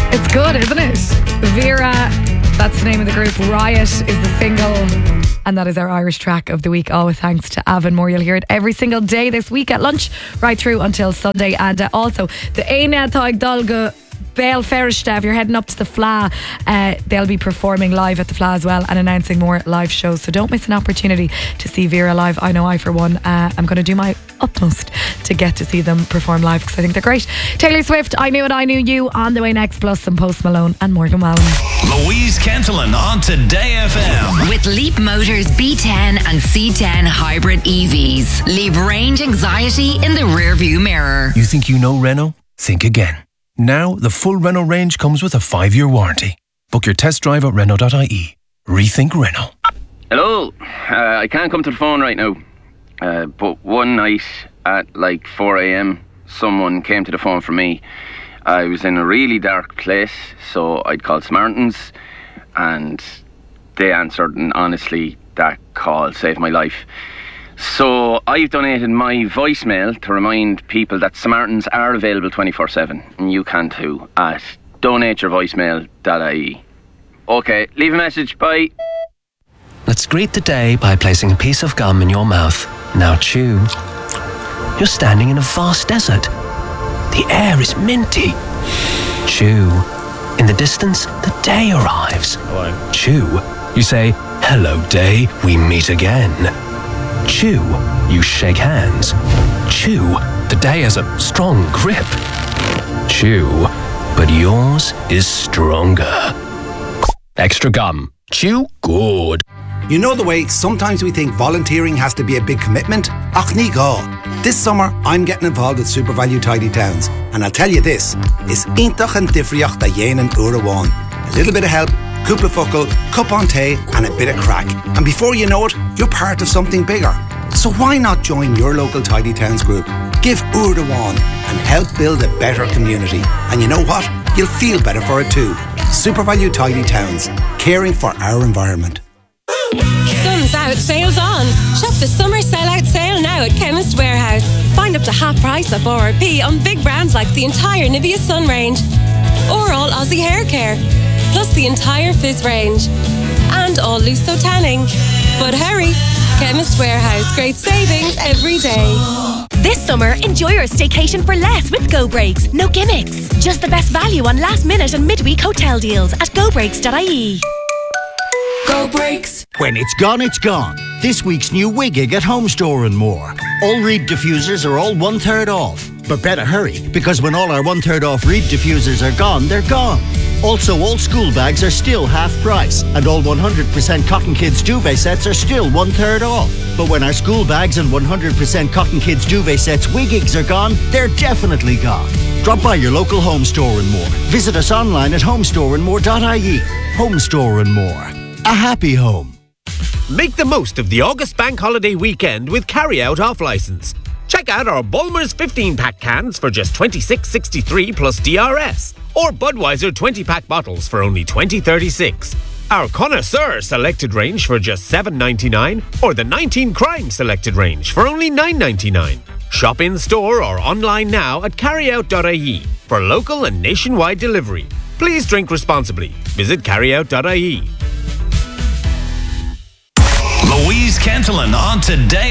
It's good, isn't it? Vera, that's the name of the group. Riot is the single. And that is our Irish track of the week. All with thanks to Avon Moore. You'll hear it every single day this week at lunch, right through until Sunday. And also, the Éine Táig Dulga Bale Ferrista, if you're heading up to the Fla, they'll be performing live at the Fla as well and announcing more live shows. So don't miss an opportunity to see Vera live. I know I, for one, I'm going to do my utmost to get to see them perform live because I think they're great. Taylor Swift, I Knew It, I Knew You, on the way next, plus some Post Malone and Morgan Wallen. Louise Kentelin on Today FM. With Leap Motors B10 and C10 hybrid EVs. Leave range anxiety in the rearview mirror. You think you know Renault? Think again. Now, the full Renault range comes with a 5-year warranty. Book your test drive at Renault.ie. Rethink Renault. Hello. I can't come to the phone right now. But one night at like 4 a.m, someone came to the phone for me. I was in a really dark place, so I'd called Samaritans, and they answered, and honestly, that call saved my life. So I've donated my voicemail to remind people that Samaritans are available 24/7, and you can too, at donateyourvoicemail.ie. Okay, leave a message, bye. Let's greet the day by placing a piece of gum in your mouth. Now chew. You're standing in a vast desert. The air is minty. Chew. In the distance, the day arrives. Hello. Chew. You say, "Hello, day, we meet again." Chew. You shake hands. Chew. The day has a strong grip. Chew. But yours is stronger. Extra gum. Chew good. You know the way sometimes we think volunteering has to be a big commitment? Ach ní gá. This summer I'm getting involved with SuperValue Tidy Towns, and I'll tell you this, is intach and difriocht da dhéanaan uair amháin. A little bit of help, cúpla focal, cup on té, and a bit of crack. And before you know it, you're part of something bigger. So why not join your local Tidy Towns group? Give uair amháin and help build a better community. And you know what? You'll feel better for it too. SuperValue Tidy Towns, caring for our environment. Sun's out, sales on. Shop the summer sell-out sale now at Chemist Warehouse. Find up to half price of RRP on big brands like the entire Nivea Sun range or all Aussie hair care, plus the entire Fizz range and all Lusso tanning. But hurry, Chemist Warehouse, great savings every day. This summer, enjoy your staycation for less with Go Breaks. No gimmicks. Just the best value on last minute and midweek hotel deals at gobreaks.ie. Go Breaks. When it's gone, it's gone. This week's new Wigig at Home Store and More. All Reed diffusers are all 1/3 off. But better hurry, because when all our 1/3 off Reed diffusers are gone, they're gone. Also, all school bags are still half price, and all 100% Cotton Kids duvet sets are still 1/3 off. But when our school bags and 100% Cotton Kids duvet sets Wigigs are gone, they're definitely gone. Drop by your local Home Store and More. Visit us online at homestoreandmore.ie. Home Store and More. A happy home. Make the most of the August Bank Holiday weekend with carry-out off-licence. Check out our Bulmers 15-pack cans for just $26.63 plus DRS. Or Budweiser 20-pack bottles for only $20.36. Our Connoisseur selected range for just $7.99. Or the 19 Crime selected range for only $9.99. Shop in-store or online now at carryout.ie for local and nationwide delivery. Please drink responsibly. Visit carryout.ie. Louise Kentelin on Today